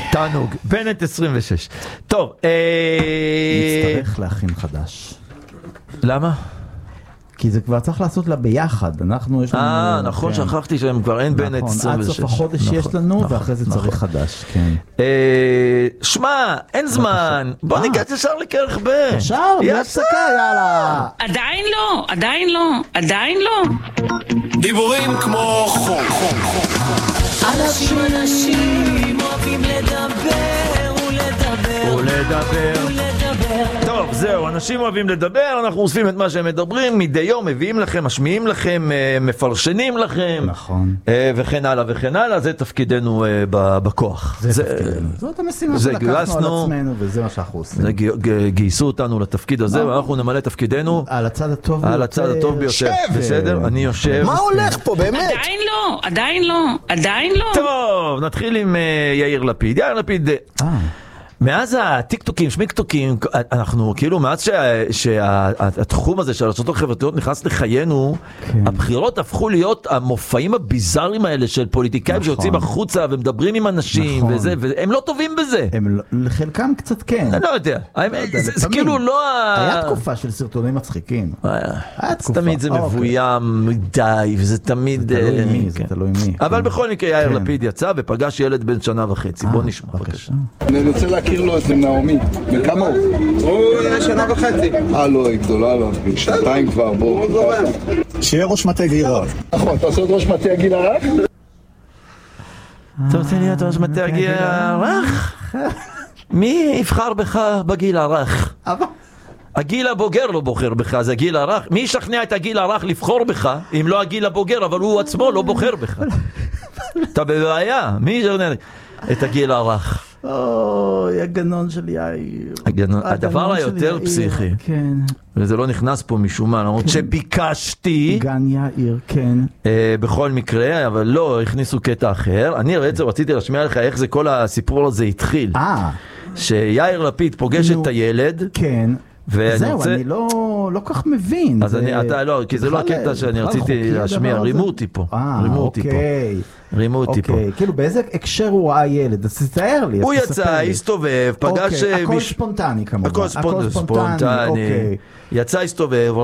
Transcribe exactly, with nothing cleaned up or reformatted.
תענוג, בנט עשרים ושש. טוב, נצטרך להכין חדש. למה? כי זה כבר צריך לעשות לה ביחד. אנחנו יש לנו... אה, נכון, שכחתי שהם כבר אין בנט עשרים ושש. עד סוף החודש יש לנו, ואחרי זה צריך חדש, כן. שמע, אין זמן. בוא ניגש ישר לכרך ב'. ישר, בהפסקה, יאללה. עדיין לא, עדיין לא, עדיין לא. דיבורים כמו חום. אנשים אנשים אוהבים לדבר ולדבר ולדבר טוב, זהו, אנשים אוהבים לדבר, אנחנו אוספים את מה שהם מדברים, מדי יום מביאים לכם, משמיעים לכם, מפרשנים לכם, נכון. וכן הלאה וכן הלאה, זה תפקידנו בכוח. זה תפקידנו. זאת המשימה שלקחנו על עצמנו, וזה מה שאנחנו עושים. גייסו אותנו לתפקיד הזה, ואנחנו נמלא תפקידנו על הצד הטוב על הצד הטוב ביותר. בסדר? אני יושב. מה הולך פה, באמת? עדיין לא, עדיין לא, עדיין לא. טוב, נתחיל עם יאיר לפיד. יאיר לפיד... מאז הטיקטוקים, שמיקטוקים, אנחנו כאילו, מאז שהתחום הזה של הרשתות החברתיות נכנס לחיינו, הבחירות הפכו להיות המופעים הביזאריים האלה של פוליטיקאים שיוצאים החוצה ומדברים עם אנשים, והם לא טובים בזה. לחלקם קצת כן. אני לא יודע. זה כאילו לא... היה תקופה של סרטונים מצחיקים. היה תקופה. תמיד זה מבוים מדי, וזה תמיד... זה תלוי מי, זה תלוי מי. אבל בכל מקרה, יאיר לפיד יצא ופגש ילד בן שנה וחצי. בוא נשמע, בבקשה. אני רוצה להכיר לו את זה נעמי. וכמה הוא? הוא שנה וחצי. אה, לא, היא גדולה לו. שנתיים כבר, בואו. שיהיה ראש מטה גיל הרך. נכון, אתה עושה את ראש מטה הגיל הרך? אתה רוצה להיות ראש מטה הגיל הרך? מי יבחר בך בגיל הרך? הגיל הבוגר לא בוחר בך, זה הגיל הרך. מי ישכנע את הגיל הרך לבחור בך, אם לא הגיל הבוגר, אבל הוא עצמו לא בוחר בך? אתה בבעיה, מי ישכנע את הגיל הרך? אוי, הגנון של יאיר. הדבר היותר פסיכי, וזה לא נכנס פה משום מה, למרות שביקשתי, גן יאיר, כן. בכל מקרה, אבל לא, הכניסו קטע אחר. אני רציתי להשמיע לך איך זה כל הסיפור הזה התחיל. אה. שיאיר לפיד פוגש את הילד. כן. זהו, אני לא כך מבין. אז אני, אתה לא, כי זה לא הקטע שאני רציתי להשמיע, רימו אותי פה. רימו אותי פה. רימו אותי פה. כאילו באיזה הקשר הוא ראה ילד? אז תתאר לי. הוא יצא, הסתובב, פגש... הכל ספונטני כמובן. הכל ספונטני. יצא, הסתובב,